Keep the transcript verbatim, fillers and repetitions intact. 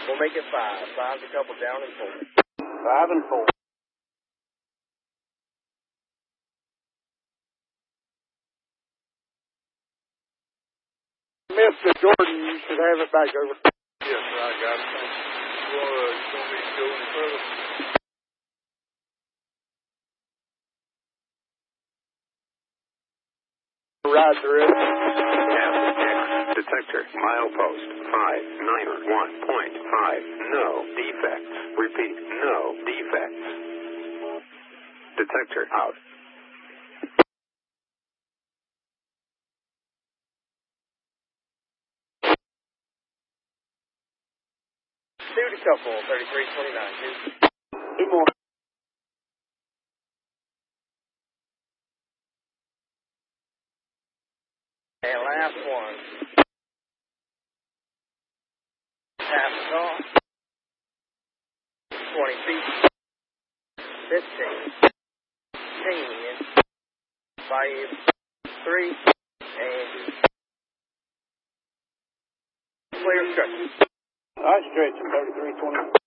We'll make it five. Five's a couple down and four. Five and four. Mister Jordan, you should have it back over. Yes, sir, I got it. You want, uh, you want me to go any further? Ride through it. F X detector milepost five nine one point five. No defects. Repeat, no defects. Detector out. Two to couple, thirty-three twenty-nine. Two. Two more. And last one. Half a car. twenty feet. fifteen. ten. five. three. And clear structure. I stretch him thirty-three twenty.